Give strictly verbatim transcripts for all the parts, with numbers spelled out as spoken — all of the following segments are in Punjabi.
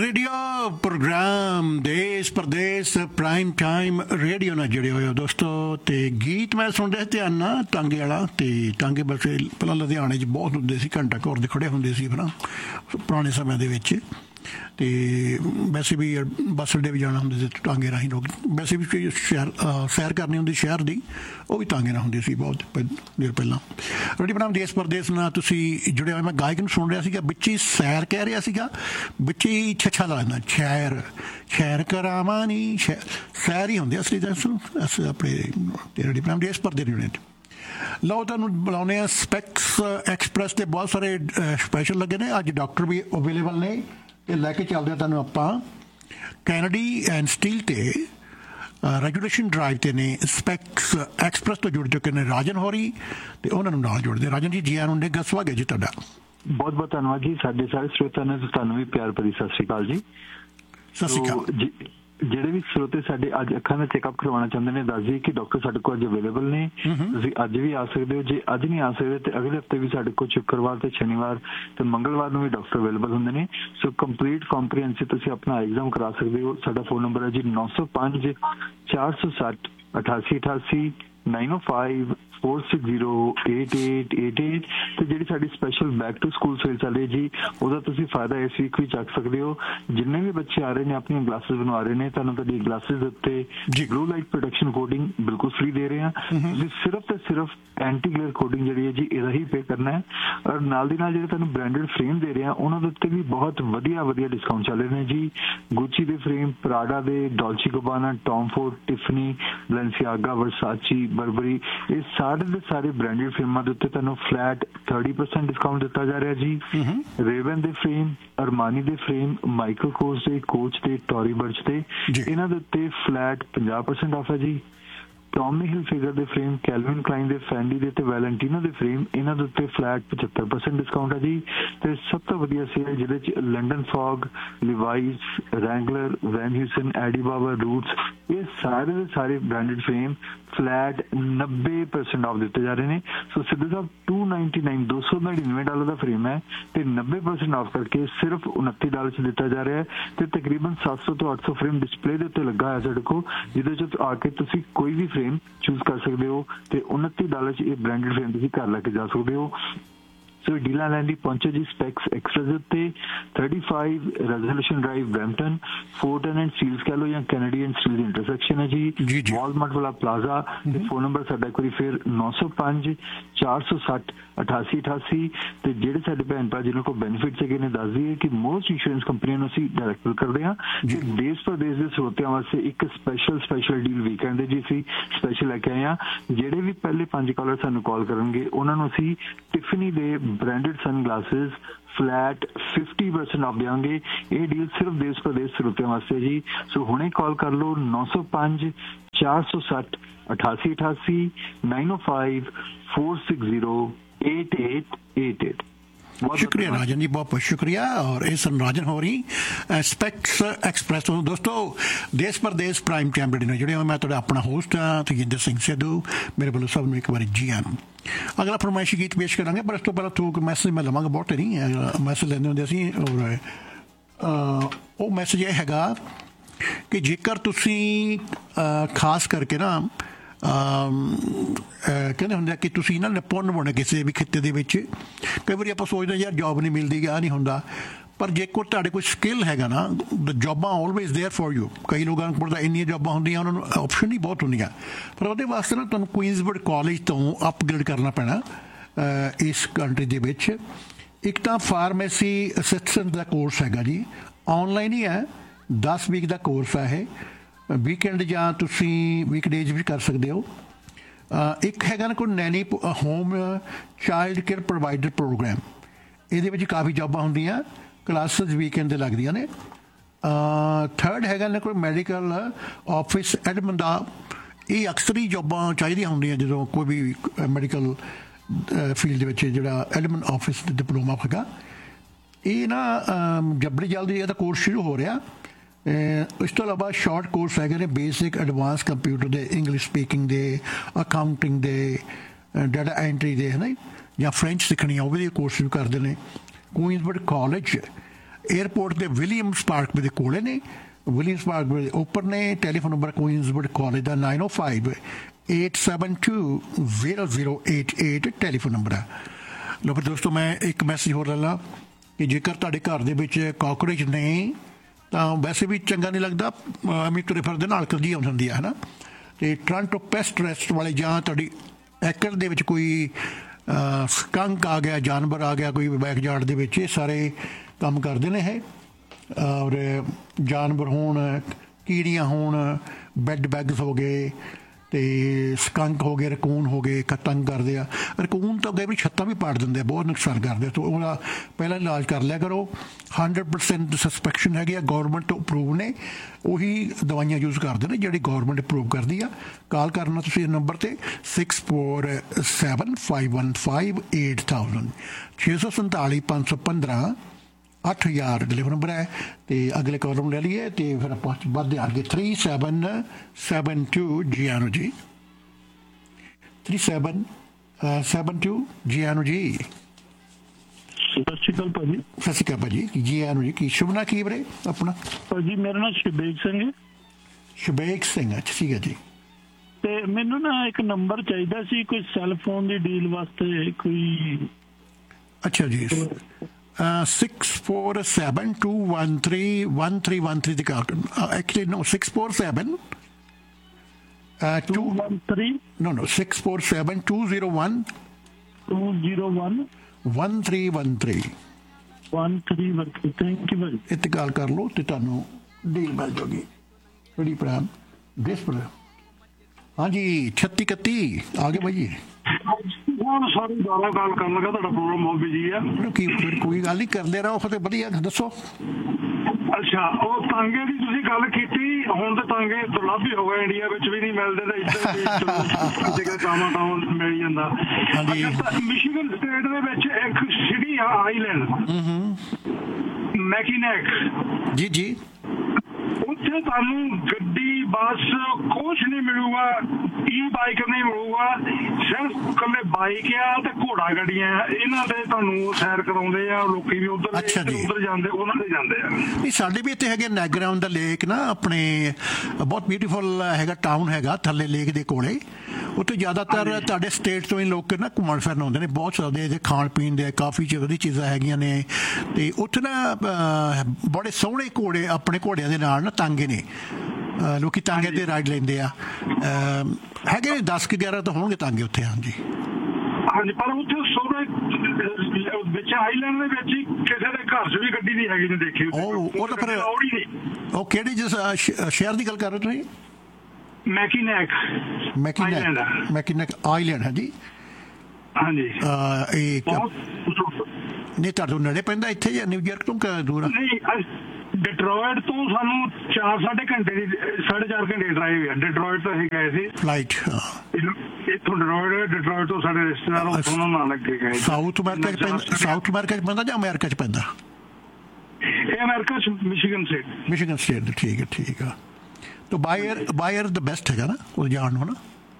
रेडियो प्रोग्राम देश प्रदेश प्राइम टाइम रेडियो ਨਾਲ ਜੁੜੇ ਹੋਏ ਹੋ ਦੋਸਤੋ। ਤੇ ਗੀਤ ਮੈਂ ਸੁਣ ਰਿਹਾ ਧਿਆਨ ਨਾਲ ਟਾਂਗੇ ਵਾਲਾ। ਤੇ ਟਾਂਗੇ ਬਸ ਪਹਿਲਾਂ ਲੁਧਿਆਣੇ 'ਚ ਬਹੁਤ ਹੁੰਦੇ ਸੀ, ਘੰਟਾ ਘਰ ਦੇ ਖੜੇ ਹੁੰਦੇ ਸੀ ਪਹਿਲਾਂ ਪੁਰਾਣੇ ਸਮਿਆਂ ਦੇ ਵਿੱਚ। ਅਤੇ ਵੈਸੇ ਵੀ ਬੱਸ ਅੱਡੇ ਵੀ ਜਾਣਾ ਹੁੰਦੇ ਸੀ ਟਾਂਗੇ ਰਾਹੀਂ ਲੋਕ। ਵੈਸੇ ਵੀ ਕੋਈ ਸ਼ਹਿਰ ਸੈਰ ਕਰਨੀ ਹੁੰਦੀ ਸ਼ਹਿਰ ਦੀ, ਉਹ ਵੀ ਟਾਂਗੇ ਨਾਲ ਹੁੰਦੀ ਸੀ ਬਹੁਤ ਦੇਰ ਪਹਿਲਾਂ। ਰੇਡੀਓ ਪ੍ਰੋਗਰਾਮ ਦੇਸ਼ ਪ੍ਰਦੇਸ਼ ਨਾਲ ਤੁਸੀਂ ਜੁੜਿਆ ਹੋਇਆ। ਮੈਂ ਗਾਇਕ ਨੂੰ ਸੁਣ ਰਿਹਾ ਸੀਗਾ, ਵਿੱਚ ਹੀ ਸੈਰ ਕਹਿ ਰਿਹਾ ਸੀਗਾ, ਵਿੱਚ ਹੀ ਛੱਛਾ ਲਾ ਲੈਂਦਾ ਸ਼ੈਰ ਸ਼ੈਰ ਕਰਾਵਾਂ ਨਹੀਂ ਸ਼ੈ ਸੈਰ ਹੀ ਹੁੰਦੀ ਅਸਲੀ ਤਾਂ ਆਪਣੇ ਰੇਡੀਓ ਪ੍ਰੋਗਰਾਮ ਦੇਸ਼ ਪ੍ਰਦੇਸ਼ ਜੁੜੇ। ਲਓ ਤੁਹਾਨੂੰ ਬੁਲਾਉਂਦੇ ਹਾਂ। ਸਪੈਕਸ ਐਕਸਪ੍ਰੈਸ ਦੇ ਬਹੁਤ ਸਾਰੇ ਸਪੈਸ਼ਲ ਲੱਗੇ ਨੇ ਅੱਜ, ਡਾਕਟਰ ਵੀ ਅਵੇਲੇਬਲ ਨੇ। ਇਹ ਲੈ ਕੇ ਚੱਲਦੇ ਹਾਂ ਤੁਹਾਨੂੰ ਆਪਾਂ ਕੈਨੇਡੀ ਐਂਡ ਸਟੀਲ ਤੇ ਰੈਗੂਲੇਸ਼ਨ ਡਰਾਈਵ ਤੇ ਨੇ ਸਪੈਕਸ ਐਕਸਪ੍ਰੈਸ ਤੋਂ ਜੁੜ ਚੁੱਕੇ ਨੇ ਰਾਜਨ ਹੋਰੀ, ਤੇ ਉਹਨਾਂ ਨੂੰ ਨਾਲ ਜੁੜਦੇ। ਰਾਜਨ ਜੀ, ਜੀ ਆਇਆਂ ਨੂੰ। ਨਿੱਘਾ ਸਵਾਗਤ ਜੀ ਤੁਹਾਡਾ। ਬਹੁਤ ਬਹੁਤ ਧੰਨਵਾਦ ਜੀ। ਸਾਡੇ ਸਾਰੇ ਸਰੋਤਿਆਂ ਨੇ ਤੁਹਾਨੂੰ ਵੀ ਪਿਆਰ ਭਰੀ ਸਤਿ ਸ਼੍ਰੀ ਅਕਾਲ ਜੀ। ਸਤਿ ਸ਼੍ਰੀ ਅਕਾਲ। ਜਿਹੜੇ ਵੀ ਸਰੋਤੇ ਸਾਡੇ ਅੱਜ ਅੱਖਾਂ ਦਾ ਚੈੱਕਅਪ ਕਰਵਾਉਣਾ ਚਾਹੁੰਦੇ ਨੇ, ਦੱਸ ਦਈਏ ਕਿ ਡਾਕਟਰ ਸਾਡੇ ਕੋਲ ਅੱਜ ਅਵੇਲੇਬਲ ਨੇ। ਤੁਸੀਂ ਅੱਜ ਵੀ ਆ ਸਕਦੇ ਹੋ। ਜੇ ਅੱਜ ਨਹੀਂ ਆ ਸਕਦੇ ਤੇ ਅਗਲੇ ਹਫ਼ਤੇ ਵੀ ਸਾਡੇ ਕੋਲ ਸ਼ੁੱਕਰਵਾਰ ਤੇ ਸ਼ਨੀਵਾਰ ਤੇ ਮੰਗਲਵਾਰ ਨੂੰ ਵੀ ਡਾਕਟਰ ਅਵੇਲੇਬਲ ਹੁੰਦੇ ਨੇ। ਸੋ ਕੰਪਲੀਟ ਕੰਪਰੀਹੈਂਸਿਵ ਤੁਸੀਂ ਆਪਣਾ ਐਗਜ਼ਾਮ ਕਰਾ ਸਕਦੇ ਹੋ। ਸਾਡਾ ਫੋਨ ਨੰਬਰ ਹੈ ਜੀ ਨੌ ਸੌ ਪੰਜ ਚਾਰ ਸੌ ਸੱਠ ਅਠਾਸੀ ਅਠਾਸੀ ਨਾਈਨ ਓ five four six zero eight eight eight eight. ਤੇ ਜਿਹੜੀ ਸਾਡੀ special back to school sale ਚੱਲ ਰਹੀ ਜੀ, ਉਹਦਾ ਤੁਸੀਂ ਫਾਇਦਾ ਇਸ ਵੀਕ ਵੀ ਚੱਕ ਸਕਦੇ ਹੋ। ਜਿੰਨੇ ਵੀ ਬੱਚੇ ਆ ਰਹੇ ਨੇ ਆਪਣੀਆਂ ਗਲਾਸਿਸ ਬਣਵਾ ਰਹੇ ਨੇ, ਤੁਹਾਨੂੰ ਤੁਹਾਡੀ ਗਲਾਸਿਸ ਦੇ ਉੱਤੇ ਬਲੂ ਲਾਈਟ ਪ੍ਰੋਟੈਕਸ਼ਨ ਕੋਡਿੰਗ ਬਿਲਕੁਲ ਫ੍ਰੀ ਦੇ ਰਹੇ ਹਾਂ। ਤੁਸੀਂ ਸਿਰਫ ਤੇ ਸਿਰਫ ਐਂਟੀ ਗਲੇਅਰ ਕੋਡਿੰਗ ਜਿਹੜੀ ਹੈ ਜੀ ਇਹਦਾ ਹੀ ਪੇ ਕਰਨਾ ਹੈ। ਔਰ ਨਾਲ ਦੀ ਨਾਲ ਜਿਹੜੇ ਤੁਹਾਨੂੰ ਬ੍ਰਾਂਡਡ ਫਰੇਮ ਦੇ ਰਹੇ ਹਾਂ ਉਹਨਾਂ ਦੇ ਉੱਤੇ ਵੀ ਬਹੁਤ ਵਧੀਆ ਵਧੀਆ ਡਿਸਕਾਊਂਟ ਚੱਲ ਰਹੇ ਨੇ ਜੀ। ਗੁੱਚੀ ਦੇ ਫਰੇਮ, ਪ੍ਰਾਡਾ ਦੇ, ਡੋਲਚੀ ਗਬਾਨਾ, ਟੌਮ ਫੋਰਡ, ਟਿਫਨੀ, ਬਲੈਂਸੀਆਗਾ, ਵਰਸਾਚੀ, ਬਰਬਰੀ, ਇਹ ਸਾਰੇ ਦੇ ਸਾਰੇ ਬ੍ਰਾਂਡਡ ਫਰੇਮਾਂ ਦੇ ਉੱਤੇ ਤੁਹਾਨੂੰ ਫਲੈਟ ਥਰਟੀ ਪਰਸੈਂਟ ਡਿਸਕਾਊਂਟ ਦਿੱਤਾ ਜਾ ਰਿਹਾ ਜੀ। ਰੇਵਨ ਦੇ ਫਰੇਮ, ਅਰਮਾਨੀ ਦੇ ਫਰੇਮ, ਮਾਈਕਲ ਕੋਰਸ ਦੇ, ਕੋਚ ਦੇ, ਟੋਰੀ ਬਰਚ ਦੇ, ਇਹਨਾਂ ਦੇ ਉੱਤੇ ਫਲੈਟ ਪੰਜਾਹ ਪਰਸੈਂਟ ਆਫ ਹੈ ਜੀ। ਟੌਮੀ ਹਿਲ ਫਿਗਰ ਦੇ ਫਰੇਮ, ਕੈਲਵਿਨ ਕਲਾਈਨ ਦੇ, ਫੈਂਡੀ ਦੇ ਤੇ ਵੈਲੈਂਟੀਨੋ ਦੇ ਫਰੇਮ, ਇਹਨਾਂ ਦੇ ਉੱਤੇ ਫਲੈਟ ਪਝੱਤਰ ਪਰਸੈਂਟ ਡਿਸਕਾਊਂਟ ਹੈ ਜੀ। ਤੇ ਸਭ ਤੋਂ ਵਧੀਆ ਸੇਲ ਜਿਹਦੇ ਚ ਲੰਡਨ ਫੌਗ, ਲਿਵਾਈਸ, ਰੈਂਗਲਰ, ਵੈਨ ਹਿਊਸਨ, ਐਡੀ ਬਾਬਰ, ਰੂਟਸ, ਇਹ ਸਾਰੇ ਦੇ ਸਾਰੇ ਬ੍ਰਾਂਡਡ ਫਰੇਮ ਫਲੈਟ ਨੱਬੇ ਪਰਸੈਂਟ ਆਫ ਦਿੱਤੇ ਜਾ ਰਹੇ ਨੇ। ਸੋ ਸਿੱਧੇ ਸਾਹਿਬ ਟੂ ਨਾਈਨਟੀ ਨਾਈਨ ਦੋ ਸੌ ਨੜਿਨਵੇਂ ਡਾਲਰ ਦਾ ਫਰੇਮ ਹੈ ਤੇ ਨੱਬੇ ਪਰਸੈਂਟ ਆਫ ਕਰਕੇ ਸਿਰਫ ਉਨੱਤੀ ਡਾਲਰ ਚ ਦਿੱਤਾ ਜਾ ਰਿਹਾ ਹੈ। ਤੇ ਤਕਰੀਬਨ ਸੱਤ ਸੌ ਤੋਂ ਅੱਠ ਸੌ ਫਰੇਮ ਡਿਸਪਲੇ ਦੇ ਉੱਤੇ ਲੱਗਾ ਹੋਇਆ ਸਾਡੇ ਕੋਲ, ਜਿਹਦੇ ਚ ਆ ਕੇ ਤੁਸੀਂ ਕੋਈ ਵੀ ਫਰੇਮ ਚੂਜ਼ ਕਰ ਸਕਦੇ ਹੋ ਤੇ ਉਨੱਤੀ ਡਾਲਰ ਚ ਇਹ ਬ੍ਰਾਂਡਡ ਫਰੇਮ ਤੁਸੀਂ ਘਰ ਲੈ ਕੇ ਜਾ ਸਕਦੇ ਹੋ। ਸੋ ਡੀਲਾਂ ਲੈਣ ਲਈ ਪਹੁੰਚੋ ਜੀ ਸਪੈਕਸ ਐਕਸਪ੍ਰੈਸ ਉੱਤੇ thirty five resolution drive Brampton, ਫੋਰਟਨ and Steeles ਕਹਿ ਲਓ ਜਾਂ ਕੈਨੇਡੀਅਨ ਸਟੀਲ ਦੀ ਇੰਟਰਸੈਕਸ਼ਨ ਹੈ ਜੀ, ਵਾਲਮਾਰਟ ਵਾਲਾ ਪਲਾਜ਼ਾ। ਤੇ ਫੋਨ ਨੰਬਰ ਸਾਡਾ ਇੱਕ ਵਾਰੀ ਫਿਰ ਨੌ ਸੌ ਪੰਜ ਚਾਰ ਸੌ ਸੱਠ ਅਠਾਸੀ ਅਠਾਸੀ। ਤੇ ਜਿਹੜੇ ਸਾਡੇ ਭੈਣ ਭਰਾ ਜਿਹਨਾਂ ਕੋਲ ਬੈਨੀਫਿਟਸ ਹੈਗੇ ਨੇ, ਦੱਸ ਦਈਏ ਕਿ ਮੋਸਟ ਇੰਸ਼ੋਰੈਂਸ ਕੰਪਨੀਆਂ ਨੂੰ ਅਸੀਂ ਡਾਇਰੈਕਟ ਕਰਦੇ ਹਾਂ। ਦੇਸ਼ ਪ੍ਰਦੇਸ਼ ਦੇ ਸਰੋਤਿਆਂ ਵਾਸਤੇ ਇੱਕ ਸਪੈਸ਼ਲ ਸਪੈਸ਼ਲ ਡੀਲ ਵੀਕਐਂਡ ਦੇ ਜੀ ਅਸੀਂ ਸਪੈਸ਼ਲ ਲੈ ਕੇ ਆਏ ਹਾਂ। ਜਿਹੜੇ ਵੀ ਪਹਿਲੇ ਪੰਜ ਕਾਲਰ ਸਾਨੂੰ ਕਾਲ ਕਰਨਗੇ ਉਹਨਾਂ ਨੂੰ ਅਸੀਂ ਟਿਫਨੀ ਦੇ ਬ੍ਰਾਂਡਡ ਸਨ glasses flat fifty percent off ਦਿਆਂਗੇ। ਇਹ ਡੀਲ ਸਿਰਫ ਦੇਸ਼ ਪ੍ਰਦੇਸ਼ ਸਰੋਤਿਆਂ ਵਾਸਤੇ ਜੀ। ਸੋ ਹੁਣੇ ਕਾਲ ਕਰ ਲਓ ਨੌ ਸੌ ਪੰਜ ਚਾਰ ਸੌ ਸੱਠ ਅਠਾਸੀ ਅਠਾਸੀ ਨਾਈਨ ਓ five four ਸਿक्स zero eight eight eight eight. शुक्रिया राजन जी, बहुत बहुत शुक्रिया। और ये सन राजन हो रही स्पैक्स एक्सप्रेस तो दोस्तों देश प्रदेश प्राइम टाइम रेडियो जुड़े हुए। मैं तो अपना होस्ट हाँ तजिंदर सिंह सिद्धू, मेरे वालों सब एक बार जी आन। अगला फरमाइशी गीत पेश करांगे, पर इस तो पहले तो मैसेज मैं लवांगा बहुत नहीं मैसेज लेंदे होंदे सी। और वो मैसेज ये हैगा कि जेकर तुसी खास करके ना ਕਹਿੰਦੇ ਹੁੰਦੇ ਆ ਕਿ ਤੁਸੀਂ ਨਾ ਨਿਪੁੰਨ ਹੋਣਾ ਕਿਸੇ ਵੀ ਖਿੱਤੇ ਦੇ ਵਿੱਚ। ਕਈ ਵਾਰੀ ਆਪਾਂ ਸੋਚਦੇ ਯਾਰ ਜੋਬ ਨਹੀਂ ਮਿਲਦੀ, ਆਹ ਨਹੀਂ ਹੁੰਦਾ, ਪਰ ਜੇ ਕੋਈ ਤੁਹਾਡੇ ਕੋਈ ਸਕਿੱਲ ਹੈਗਾ ਨਾ, ਜੋਬਾਂ ਆਲਵੇਜ਼ ਦੇਅਰ ਫॉर ਯੂ। ਕਈ ਲੋਕਾਂ ਕੋਲ ਤਾਂ ਇੰਨੀਆਂ ਜੋਬਾਂ ਹੁੰਦੀਆਂ, ਉਹਨਾਂ ਨੂੰ ਆਪਸ਼ਨ ਹੀ ਬਹੁਤ ਹੁੰਦੀਆਂ, ਪਰ ਉਹਦੇ ਵਾਸਤੇ ਨਾ ਤੁਹਾਨੂੰ ਕੁਈਨਜ਼ਬਰਗ ਕਾਲਜ ਤੋਂ ਅਪਗ੍ਰੇਡ ਕਰਨਾ ਪੈਣਾ ਇਸ ਕੰਟਰੀ ਦੇ ਵਿੱਚ। ਇੱਕ ਤਾਂ ਫਾਰਮੇਸੀ ਅਸਿਸਟੈਂਟ ਦਾ ਕੋਰਸ ਹੈਗਾ ਜੀ, ਆਨਲਾਈਨ ਹੀ ਹੈ, ਦਸ ਵੀਕ ਦਾ ਕੋਰਸ ਹੈ ਇਹ। ਵੀਕਐਂਡ ਜਾਂ ਤੁਸੀਂ ਵੀਕਡੇਜ਼ ਵੀ ਕਰ ਸਕਦੇ ਹੋ। ਇੱਕ ਹੈਗਾ ਨਾ ਕੋਈ Naini home child care provider programme, ਇਹਦੇ ਵਿੱਚ ਕਾਫੀ ਜੋਬਾਂ ਹੁੰਦੀਆਂ, ਕਲਾਸਿਸ ਵੀਕਐਂਡ 'ਤੇ ਲੱਗਦੀਆਂ ਨੇ। ਥਰਡ ਹੈਗਾ ਨਾ ਕੋਈ ਮੈਡੀਕਲ ਆਫਿਸ ਐਡਮਨ ਦਾ। ਇਹ ਅਕਸਰ ਹੀ ਜੋਬਾਂ ਚਾਹੀਦੀਆਂ ਹੁੰਦੀਆਂ ਜਦੋਂ ਕੋਈ ਵੀ ਮੈਡੀਕਲ ਫੀਲਡ ਦੇ ਵਿੱਚ ਜਿਹੜਾ ਐਡਮਨ ਆਫਿਸ ਡਿਪਲੋਮਾ ਹੈਗਾ। ਇਹ ਨਾ ਜਬੜੀ ਜਲਦੀ ਇਹਦਾ ਕੋਰਸ ਸ਼ੁਰੂ ਹੋ ਰਿਹਾ। ਇਸ ਤੋਂ ਇਲਾਵਾ ਸ਼ਾਰਟ ਕੋਰਸ ਹੈਗੇ ਨੇ ਬੇਸਿਕ ਐਡਵਾਂਸ ਕੰਪਿਊਟਰ ਦੇ, ਇੰਗਲਿਸ਼ ਸਪੀਕਿੰਗ ਦੇ, ਅਕਾਊਂਟਿੰਗ ਦੇ, ਡਾਟਾ ਐਂਟਰੀ ਦੇ, ਹੈ ਨਾ, ਜਾਂ ਫਰੈਂਚ ਸਿੱਖਣੀ ਆ ਉਹ ਵੀ ਕੋਰਸ ਸ਼ੁਰੂ ਕਰਦੇ ਨੇ। ਕੁਈਨਜ਼ਬਰਗ ਕਾਲਜ 에어ਪੋਰਟ ਦੇ ਵਿਲੀਅਮਸ ਪਾਰਕ ਦੇ ਕੋਲੇ ਨੇ ਵਿਲੀਅਮਸ ਪਾਰਕ ਦੇ ਉੱਪਰ ਨੇ ਟੈਲੀਫੋਨ ਨੰਬਰ ਕੁਈਨਜ਼ਵੁੱਡ ਕਾਲਜ ਦਾ nine oh five eight seven two zero zero eight eight telephone number ਹੈ। ਲੋ ਫਿਰ ਦੋਸਤੋ ਮੈਂ ਇੱਕ ਮੈਸੇਜ ਹੋਰ ਲੈ ਲਾਂ ਕਿ ਜੇਕਰ ਤੁਹਾਡੇ ਘਰ ਦੇ ਵਿੱਚ ਕਾਕਰੋਚ ਨੇ ਤਾਂ ਵੈਸੇ ਵੀ ਚੰਗਾ ਨਹੀਂ ਲੱਗਦਾ ਐਵੇਂ ਤੁਰੇ ਫਿਰਦੇ ਨਾਲ ਕਰਦੀ ਆਉਂਦੀ ਹੁੰਦੀ ਹੈ ਹੈ ਨਾ। ਅਤੇ ਟੋਰਾਂਟੋ ਪੈਸਟ ਰੈਸਟ ਵਾਲੇ ਜਾਂ ਤੁਹਾਡੀ ਐਕਰ ਦੇ ਵਿੱਚ ਕੋਈ ਸਕੰਕ ਆ ਗਿਆ ਜਾਨਵਰ ਆ ਗਿਆ ਕੋਈ ਬੈਕਯਾਰਡ ਦੇ ਵਿੱਚ ਇਹ ਸਾਰੇ ਕੰਮ ਕਰਦੇ ਨੇ ਇਹ ਔਰ ਜਾਨਵਰ ਹੋਣ ਕੀੜੀਆਂ ਹੋਣ ਬੈੱਡ ਬੈਗਸ ਹੋ ਗਏ ਅਤੇ ਸਕੰਕ ਹੋ ਗਏ ਰਕੂਨ ਹੋ ਗਏ ਤੰਗ ਕਰਦੇ ਆ ਰਕੂਨ ਤਾਂ ਕਈ ਵਾਰੀ ਛੱਤਾਂ ਵੀ ਪਾੜ ਦਿੰਦੇ ਆ ਬਹੁਤ ਨੁਕਸਾਨ ਕਰਦੇ ਤਾਂ ਉਹਦਾ ਪਹਿਲਾਂ ਇਲਾਜ ਕਰ ਲਿਆ ਕਰੋ। ਹੰਡਰਡ ਪਰਸੈਂਟ ਸਸਪੈਕਸ਼ਨ ਹੈਗੀ ਆ ਗੌਰਮੈਂਟ ਤੋਂ ਅਪਰੂਵ ਨੇ ਉਹੀ ਦਵਾਈਆਂ ਯੂਜ਼ ਕਰਦੇ ਨੇ ਜਿਹੜੀ ਗੌਰਮੈਂਟ ਅਪਰੂਵ ਕਰਦੀ ਆ। ਕਾਲ ਕਰਨਾ ਤੁਸੀਂ ਇਸ ਨੰਬਰ 'ਤੇ six four seven five one five eight thousand ਛੇ ਸੌ ਸੰਤਾਲੀ ਪੰਜ ਸੌ ਪੰਦਰਾਂ ਅੱਠ ਹਜ਼ਾਰ ਟੈਲੀਫੋਨ ਨੰਬਰ ਹੈ। ਅਤੇ ਅਗਲੇ ਕਾਲਮ ਲੈ ਲਈਏ ਅਤੇ ਫਿਰ ਆਪਾਂ ਵੱਧਦੇ ਅੱਗੇ ਥ੍ਰੀ ਸੈਵਨ ਸੈਵਨ ਟੂ ਜੀ ਆਨੋ ਜੀ ਥ੍ਰੀ ਸੈਵਨ ਸੈਵਨ ਟੂ ਜੀ ਆਨੋ ਜੀ। ਸਤਿ ਸ਼੍ਰੀ ਅਕਾਲ ਭਾਜੀ। ਸਤਿ ਸ਼੍ਰੀ ਅਕਾਲ ਭਾਜੀ ਜੀ ਆਨੋ ਜੀ। ਕੀ ਸ਼ੁਭ ਨਾਂ ਕੀ ਵੀਰੇ ਆਪਣਾ? ਭਾਜੀ ਮੇਰਾ ਨਾਮ ਸ਼ਬੇਕ ਸਿੰਘ ਹੈ। ਸ਼ਬੇਕ ਸਿੰਘ ਅੱਛਾ ਠੀਕ ਹੈ ਜੀ। ਤੇ ਮੈਨੂੰ ਨਾ ਇੱਕ ਨੰਬਰ ਚਾਹੀਦਾ ਸੀ ਕੋਈ ਸੈੱਲ ਫੋਨ ਦੀ ਡੀਲ ਵਾਸਤੇ ਕੋਈ। ਅੱਛਾ ਜੀ six four seven two one three one three one three the card. Uh, actually, no, six four seven. Uh, two one three. No, no, six four seven two zero one. Two zero one. One three one three. One three one three. Thank you भाई। इतने कॉल कर लो तो तानू डील मिल जाएगी। बड़ी प्रॉब्लम दिस प्रॉब्लम। हाँ जी छत्ती कत्ती आगे भाई। ਹੁਣ ਸਾਰੇ ਦੁਆਰਾ ਗੱਲ ਕਰਨ ਲੱਗਾ ਤੁਹਾਡਾ ਪ੍ਰੋਗਰਾਮ ਬਹੁਤ ਬਿਜੀ ਆ। ਕੀ ਕੋਈ ਗੱਲ ਨਹੀਂ ਕਰਦੇ ਰਹੋ ਫਿਰ ਵਧੀਆ ਦੱਸੋ। ਅੱਛਾ ਉਹ ਤਾਂਗੇ ਦੀ ਤੁਸੀਂ ਗੱਲ ਕੀਤੀ ਹੁਣ ਤਾਂ ਤਾਂਗੇ ਦੁਰਲੱਭ ਹੀ ਹੋ ਗਏ ਇੰਡੀਆ ਵਿੱਚ ਵੀ ਨਹੀਂ ਮਿਲਦੇ ਤਾਂ ਇੱਧਰ ਵੀ ਚਲੋ ਕਿਸੇ ਕਾਮਾ ਕਾਮ ਮਿਲ ਜਾਂਦਾ। ਮਿਸ਼ੀਗਨ ਸਟੇਟ ਦੇ ਵਿੱਚ ਇੱਕ ਸਿਟੀ ਆ ਆਈਲੈਂਡ ਮੈਕੀਨੈਕ ਜੀ ਜੀ ਉੱਥੇ ਤੁਹਾਨੂੰ ਗੱਡੀ ਬੱਸ ਕੁਛ ਨਹੀਂ ਮਿਲੂਗਾ ਈ ਬਾਈਕ ਨਹੀਂ ਮਿਲੂਗਾ ਸਿਰਫ ਇਕੱਲੇ ਬਾਈਕ ਆ ਤੇ ਘੋੜਾ ਗੱਡੀਆਂ ਇਹਨਾਂ ਤੇ ਤੁਹਾਨੂੰ ਸੈਰ ਕਰਾਉਂਦੇ ਆ ਲੋਕੀ ਵੀ ਉਧਰ ਉਧਰ ਜਾਂਦੇ ਉਹਨਾਂ ਦੇ ਜਾਂਦੇ ਆ। ਨਹੀਂ ਸਾਡੇ ਵੀ ਇੱਥੇ ਹੈਗੇ ਨਾਇਗਰਾ ਔਨ ਦਾ ਲੇਕ ਨਾ ਆਪਣੇ ਬਹੁਤ ਬਿਊਟੀਫੁਲ ਹੈਗਾ ਟਾਊਨ ਹੈਗਾ ਥੱਲੇ ਲੇਕ ਦੇ ਕੋਲੇ ਉੱਥੇ ਜ਼ਿਆਦਾਤਰ ਤੁਹਾਡੇ ਸਟੇਟ ਤੋਂ ਹੀ ਲੋਕ ਨਾ ਘੁੰਮਣ ਫਿਰਨ ਆਉਂਦੇ ਨੇ ਬਹੁਤ ਸਾਰੇ ਖਾਣ ਪੀਣ ਦੇ ਕਾਫੀ ਵਧੀਆ ਚੀਜ਼ਾਂ ਹੈਗੀਆਂ ਨੇ ਅਤੇ ਉੱਥੇ ਨਾ ਬੜੇ ਸੋਹਣੇ ਘੋੜੇ ਆਪਣੇ ਘੋੜਿਆਂ ਦੇ ਨਾਲ ਨਾ ਤਾਂਗੇ ਨੇ ਲੋਕੀ ਤਾਂਗੇ ਤੇ ਰਾਈਡ ਲੈਂਦੇ ਆ ਹੈਗੇ ਨੇ ਦਸ ਕੁ ਗਿਆਰਾਂ ਤਾਂ ਹੋਣਗੇ ਤਾਂਗੇ ਉੱਥੇ। ਹਾਂਜੀ ਹਾਂਜੀ ਪਰ ਉੱਥੇ ਸੋਹਣੇ ਵਿੱਚ ਆਈਲੈਂਡ ਦੇ ਵਿੱਚ ਹੀ ਕਿਸੇ ਦੇ ਘਰ 'ਚ ਵੀ ਗੱਡੀ ਨਹੀਂ ਹੈਗੀ ਨਹੀਂ ਦੇਖੀ ਉਹ ਉਹ ਤਾਂ ਫਿਰ ਉਹ ਕਿਹੜੀ ਜਿਸ ਸ਼ਹਿਰ ਦੀ ਗੱਲ ਕਰ ਰਹੇ ਤੁਸੀਂ? ਮੈਕੀਨੈਕ ਮੈਕੀਨੈਕ ਮੈਕੀਨੈਕ ਆਈਲੈਂਡ ਹੈ ਜੀ। ਹਾਂਜੀ ਇਹ ਨਹੀਂ ਤੁਹਾਡੇ ਨੇੜੇ ਪੈਂਦਾ ਇੱਥੇ ਜਾਂ ਨਿਊਯਾਰਕ ਤੋਂ ਦੂਰ ਆ? ਨਹੀਂ ਡਿਟਰੋਇਟ ਤੋਂ ਸਾਨੂੰ ਚਾਰ ਸਾਢੇ ਘੰਟੇ ਦੀ ਸਾਢੇ ਚਾਰ ਘੰਟੇ ਡਰਾਈਵ ਆ। ਡਿਟਰੋਇਟ ਤੋਂ ਅਸੀਂ ਗਏ ਸੀ ਫਲਾਈਟ ਇੱਥੋਂ ਡਿਟਰੋਇਟ ਡਿਟਰੋਇਟ ਤੋਂ ਸਾਡੇ ਰਿਸ਼ਤੇਦਾਰ ਉਹਨਾਂ ਨਾਲ ਲੱਗੇ ਗਏ। ਸਾਊਥ ਅਮਰੀਕਾ 'ਚ ਪੈਂਦਾ ਸਾਊਥ ਅਮਰੀਕਾ 'ਚ ਪੈਂਦਾ ਜਾਂ ਅਮਰੀਕਾ 'ਚ ਪੈਂਦਾ? ਇਹ ਅਮਰੀਕਾ 'ਚ ਮਿਸ਼ੀਗਨ ਸਟੇਟ। ਮਿਸ਼ੀਗਨ ਸਟੇਟ ਠੀਕ ਹੈ ਠੀਕ ਆ। ਤਾਂ ਬਾਇਰ ਬਾਇਰ ਦਾ ਬੈਸਟ ਹੈਗਾ ਨਾ ਉਹ ਜਾਣ ਨੂੰ ਨਾ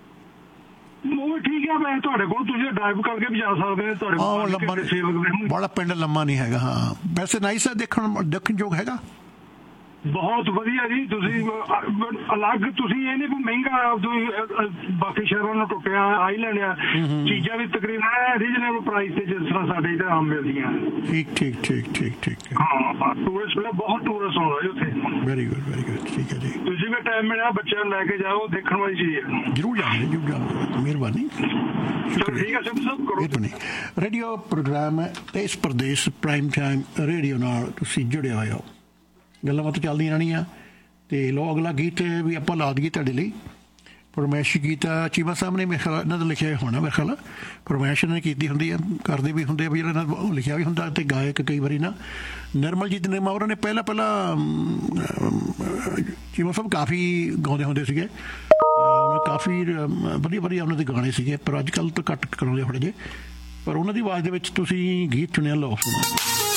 ਉਹ ਵੀ ਠੀਕ ਹੈ। ਮੈਂ ਤੁਹਾਡੇ ਕੋਲ ਤੁਸੀਂ ਡਰਾਈਵ ਕਰਕੇ ਵੀ ਜਾ ਸਕਦੇ ਤੁਹਾਡੇ ਬੜਾ ਪਿੰਡ ਲੰਮਾ ਨਹੀਂ ਹੈਗਾ। ਹਾਂ ਵੈਸੇ ਨਾਈਸ ਹੈ ਦੇਖਣ ਦੇਖਣਯੋਗ ਹੈਗਾ ਬਹੁਤ ਵਧੀਆ ਜੀ। ਤੁਸੀਂ ਅਲੱਗ ਤੁਸੀਂ ਇਹ ਨਹੀਂ ਮਹਿੰਗਾ ਬਾਕੀ ਸ਼ਹਿਰਾਂ ਨੂੰ ਟੁੱਟਿਆ ਆਈਲੈਂਡ ਆ ਚੀਜ਼ਾਂ ਵੀ ਤਕਰੀਬਨ ਰੀਜਨੇਬਲ ਪ੍ਰਾਈਸ ਤੇ ਜਿਸ ਤਰ੍ਹਾਂ ਸਾਡੇ ਇੱਥੇ ਆਮ ਮਿਲਦੀਆਂ। ਠੀਕ ਠੀਕ ਠੀਕ ਠੀਕ ਠੀਕ ਹਾਂ ਟੂਰਿਸਟ ਬਹੁਤ ਟੂਰਿਸਟ ਆਉਂਦਾ ਜੀ ਉੱਥੇ। ਵੈਰੀ ਗੁੱਡ ਵੈਰੀ ਗੁੱਡ ਠੀਕ ਹੈ ਜੀ। ਤੁਸੀਂ ਵੀ ਟਾਈਮ ਮਿਲਿਆ ਬੱਚਿਆਂ ਨੂੰ ਲੈ ਕੇ ਜਾਓ ਦੇਖਣ ਵਾਲੀ ਚੀਜ਼ ਹੈ। ਜ਼ਰੂਰ ਜਾਵਾਂਗੇ ਜ਼ਰੂਰ ਜਾਵਾਂਗੇ ਮਿਹਰਬਾਨੀ ਸ਼ੁਕਰੀਆ। ਮਿਹਰਬਾਨੀ। ਰੇਡੀਓ ਪ੍ਰੋਗਰਾਮ ਦੇਸ਼ ਪ੍ਰਦੇਸ਼ ਪ੍ਰਾਈਮ ਟਾਈਮ ਰੇਡੀਓ ਨਾਲ ਤੁਸੀਂ ਜੁੜੇ ਹੋਏ ਹੋ ਗੱਲਾਂ ਬਾਤਾਂ ਚੱਲਦੀਆਂ ਰਹਿਣੀਆਂ ਅਤੇ ਲੋ ਅਗਲਾ ਗੀਤ ਵੀ ਆਪਾਂ ਲਾ ਦਈਏ ਤੁਹਾਡੇ ਲਈ। ਫਰਮਾਇਸ਼ ਗੀਤ ਚੀਮਾ ਸਾਹਿਬ ਨੇ ਮੇਰੇ ਖਿਆਲ ਇਹਨਾਂ ਦਾ ਲਿਖਿਆ ਹੋਣਾ ਮੇਰੇ ਖਿਆਲ ਫਰਮਾਇਸ਼ ਇਹਨਾਂ ਨੇ ਕੀਤੀ ਹੁੰਦੀ ਆ ਕਰਦੇ ਵੀ ਹੁੰਦੇ ਆ ਵੀ ਇਹਨਾਂ ਦਾ ਲਿਖਿਆ ਵੀ ਹੁੰਦਾ ਅਤੇ ਗਾਇਕ ਕਈ ਵਾਰੀ ਨਾ ਨਿਰਮਲਜੀਤ ਨਿਰਮਾ ਉਹਨਾਂ ਨੇ ਪਹਿਲਾਂ ਪਹਿਲਾਂ ਚੀਮਾ ਸਾਹਿਬ ਕਾਫੀ ਗਾਉਂਦੇ ਹੁੰਦੇ ਸੀਗੇ ਕਾਫੀ ਵਧੀਆ ਵਧੀਆ ਉਹਨਾਂ ਦੇ ਗਾਣੇ ਸੀਗੇ ਪਰ ਅੱਜ ਕੱਲ੍ਹ ਤਾਂ ਘੱਟ ਕਰਾਉਂਦੇ ਥੋੜ੍ਹੇ ਜਿਹੇ ਪਰ ਉਹਨਾਂ ਦੀ ਆਵਾਜ਼ ਦੇ ਵਿੱਚ ਤੁਸੀਂ ਗੀਤ ਚੁਣਿਆ ਲਓ ਸੁਣੋ।